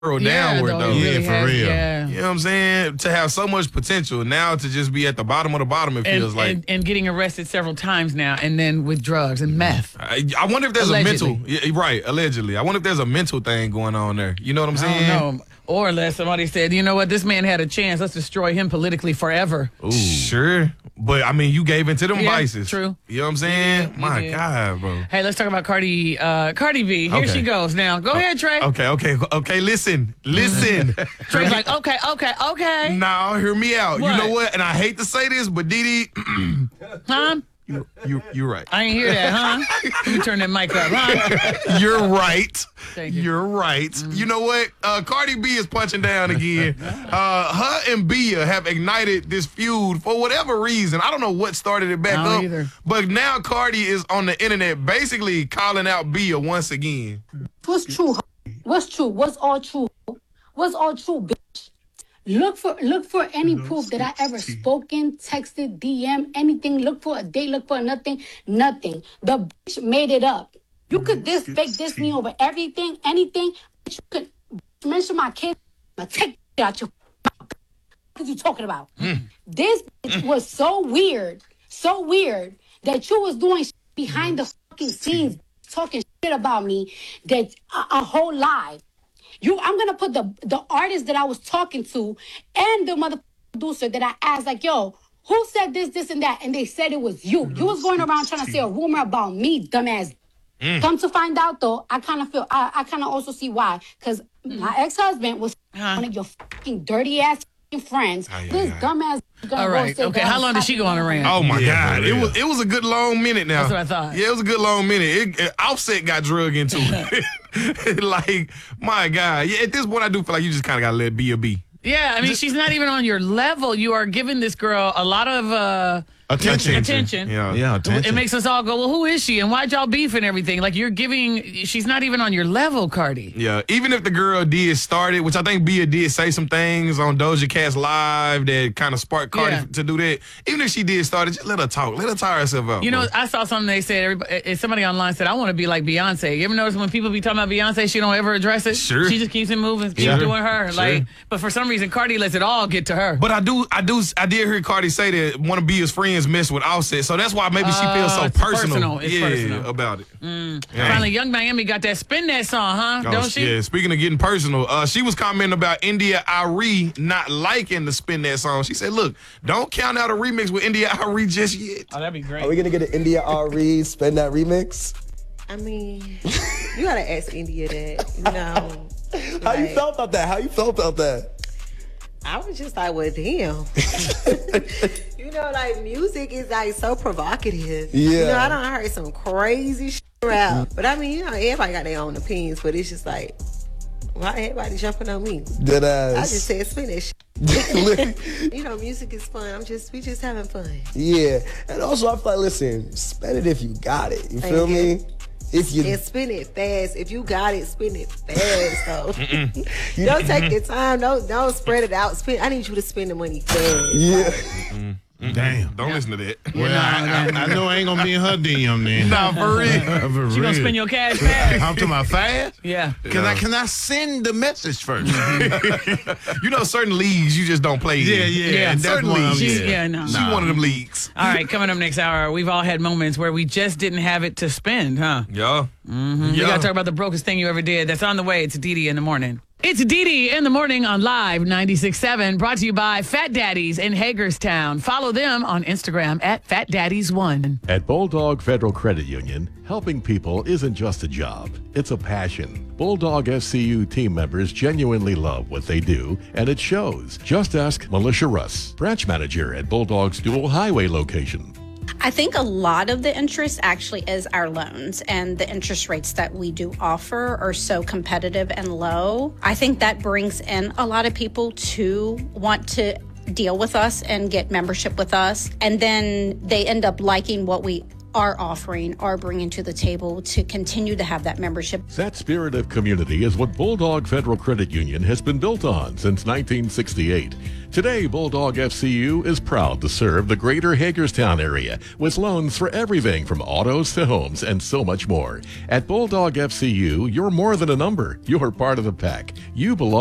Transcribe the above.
downward, though. Really for real. Yeah. You know what I'm saying? To have so much potential, now to just be at the bottom of the bottom, it feels like. And getting arrested several times now, and then with drugs and meth. I wonder if there's Allegedly. a mental. Yeah, right, allegedly. I wonder if there's a mental thing going on there. You know what I'm saying? I don't know. Or unless somebody said, you know what, this man had a chance. Let's destroy him politically forever. Ooh. Sure. But, I mean, you gave into them vices. True. You know what I'm saying? My God, bro. Hey, let's talk about Cardi B. Here she goes now. Go ahead, Trey. Okay, listen. Trey's like, okay. Now, hear me out. What? You know what? And I hate to say this, but Didi, Huh? you're right. I ain't hear that, huh? Let me turn that mic up, huh? You're right. Thank you. You're right. You know what? Cardi B is punching down again. Her and Bia have ignited this feud for whatever reason. I don't know what started it back I don't up. either. But now Cardi is on the internet basically calling out Bia once again. What's true? What's true? What's all true? What's all true, bitch? Look for any proof that I ever spoken, texted, DM, anything. Look for a date. Look for nothing. Nothing. The bitch made it up. You could fake me over everything, anything. Bitch, you could mention my kid. I'll take it out your mouth. What are you talking about? This bitch was so weird that you was doing behind the fucking scenes, talking shit about me. That a whole lie. I'm gonna put the artist that I was talking to and the mother producer that I asked, like, yo, who said this, and that? And they said it was you. You was going around trying to say a rumor about me, dumbass. Come to find out, though, I kind of also see why. Because my ex-husband was one of your fucking dirty ass friends. This dumbass. All right. Okay. How long did she go on a rant? Oh my God! It was a good long minute now. That's what I thought. Yeah, it was a good long minute. Offset got drug into it. Like, my God. Yeah, at this point, I do feel like you just kind of got to let Bia be. Yeah, I mean, she's not even on your level. You are giving this girl a lot of attention. Yeah, attention. It makes us all go, well, who is she? And why'd y'all beef and everything? Like, she's not even on your level, Cardi. Yeah, even if the girl did start it, which I think Bia did say some things on Doja Cat's live that kind of sparked Cardi to do that. Even if she did start it, just let her talk. Let her tire herself out. You know, I saw something they said, somebody online said, I want to be like Beyonce. You ever notice when people be talking about Beyonce, she don't ever address it? Sure. She just keeps it moving, keeps doing her. Like, but for some reason, Cardi lets it all get to her. But I did hear Cardi say that one of Bia's friends messed with Offset, so that's why maybe she feels so personal. It's personal about it. Finally, Young Miami got that Spin That song, huh? Don't she? Yeah, speaking of getting personal, she was commenting about India Arie not liking the Spin That song. She said, look, don't count out a remix with India Arie just yet. Oh, that'd be great. Are we going to get an India Arie Spin That remix? I mean, you got to ask India that, you know. How you felt about that? I was just like, well, damn. You know, like, music is, like, so provocative. Yeah. You know, I done heard some crazy shit rap. But, I mean, you know, everybody got their own opinions, but it's just like, why everybody jumping on me? Dead ass. I just said spin that shit. You know, music is fun. We just having fun. Yeah. And also, I feel like, listen, spend it if you got it. You feel me? And spin it fast. If you got it, spin it fast, though. Don't take your time. Don't spread it out. I need you to spend the money fast. Yeah. Damn. Don't listen to that. Well, I know I ain't going to be in her DM then. Nah, for real. She gonna spend your cash fast? I'm to my fast? Yeah. Can I send the message first? You know, certain leagues you just don't play in. Yeah. That's Certain one of leagues. them, No. She one of them leagues. All right, coming up next hour, we've all had moments where we just didn't have it to spend, huh? Yeah. We got to talk about the brokest thing you ever did. That's on the way. It's Didi in the morning. It's Didi in the morning on Live 96.7, brought to you by Fat Daddies in Hagerstown. Follow them on Instagram at FatDaddies1. At Bulldog Federal Credit Union, helping people isn't just a job, it's a passion. Bulldog SCU team members genuinely love what they do, and it shows. Just ask Militia Russ, branch manager at Bulldog's dual highway location. I think a lot of the interest actually is our loans, and the interest rates that we do offer are so competitive and low. I think that brings in a lot of people to want to deal with us and get membership with us, and then they end up liking what we are offering, are bringing to the table to continue to have that membership. That spirit of community is what Bulldog Federal Credit Union has been built on since 1968. Today, Bulldog FCU is proud to serve the greater Hagerstown area with loans for everything from autos to homes and so much more. At Bulldog FCU, you're more than a number. You're part of the pack. You belong.